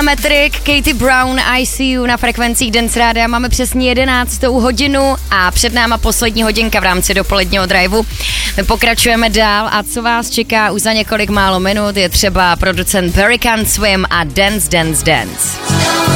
Metrik, Katy Brown, I See You na frekvencích Dance Rádia. Máme přesně 11. hodinu a před náma poslední hodinka v rámci dopoledního driveu. My pokračujeme dál a co vás čeká už za několik málo minut je třeba producent Hurricane Swim a Dance, Dance, Dance.